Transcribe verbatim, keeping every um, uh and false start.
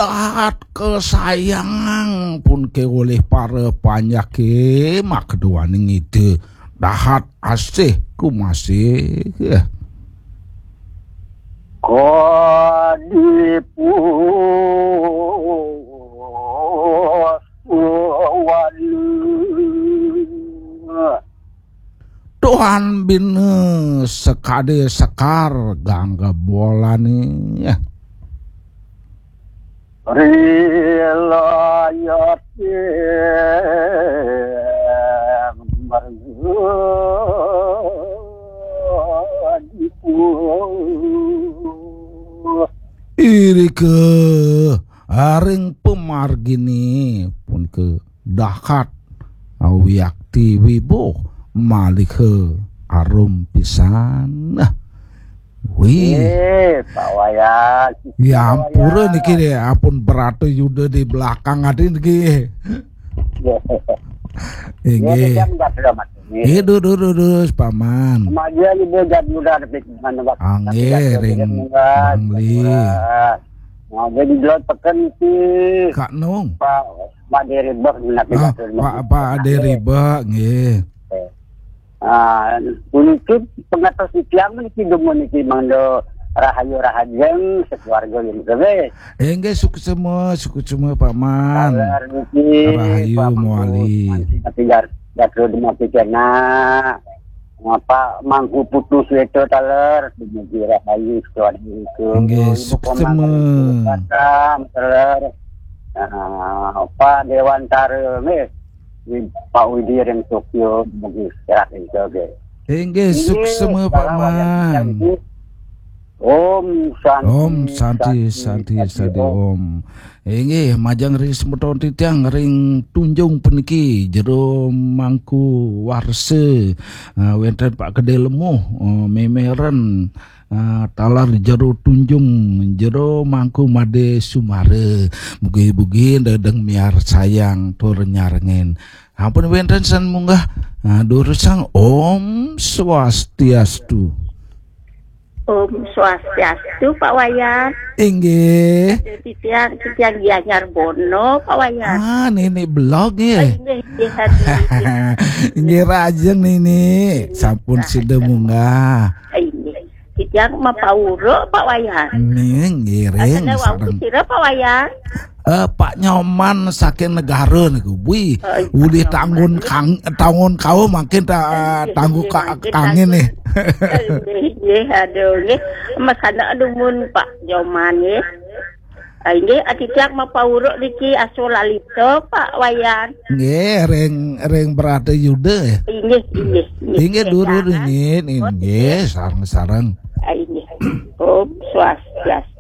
dahat kesayang pun ke oleh para panyake mak kedua ning ide dahat asih ku masih ya. Kodipu Tuhan bine sekade sekar gangga bola nih ya. Rilayat iri ke aring pemargini pun ke dahat awiyakti wibo malik ke arum pisan nah. Wih, eh, Pak Wayan. ya ampura niki deh, apun berato yuda di belakang ada niki. Ini, ini dulu dulu paman. Maja ibu jad muda tapi mana bak. Angge ring mangli. Nah, jadi dulu tekan si Kak Nung. Pak Pak Deribak menapi Ah, Pak Pak Deribak nggih. Ah, untuk pengatas tiang meniki demuniki mangdo rahayu rahajeng sekeluarga yang kebe. Eh nggih suku semua, suku semua paman. Rahayu muali. Tapi jar jatuh di mati kena. Apa mangku putus itu taler di rahayu sekeluarga itu. Nggih suku semua. Taler. Ah, apa Dewan Tare nggih. Pak Widi yang Tokyo bagi serat itu oke. Nggih suku semua paman. Om Santi Om Santi Santi Santi Om. Nggih majang ring semeton titiang ring tunjung puniki jero mangku warse uh, wenten Pak Gede Lemuh uh, memeren uh, talar jero tunjung jero mangku Made Sumare mugi-mugi dadeng miar sayang tur nyarengen ampun wenten san munggah uh, durusang Om Swastiastu. Om Swastiastu Pak Wayan. Inggih. Titiang titiang Gianyar Bono Pak Wayan. Ah, nenek blog ya. Inggih rajeng nini. Sampun sida munggah. Inggih. Titiang Mapauro Pak Wayan. Nih ngiring. Ada wau sira Pak Wayan. Eh Pak Nyoman saking negara niku. Wih, uli tanggun kang tahun kau makin ta tanggu ka kangin nih. Nggih, aduh nggih. Masana adumun Pak Nyoman nggih. Nggih, atitiak mapauro niki asolalito Pak Wayan. Nggih, reng reng berada yuda. Nggih, nggih. Nggih dulu ini, nggih sareng-sareng. Nggih. Om Swastiastu.